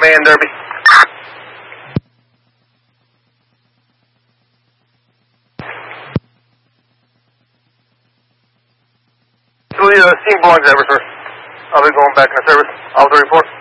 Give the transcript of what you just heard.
Man Derby. So the scene belongs to Everett, sir. I'll be going back in the service. I'll report.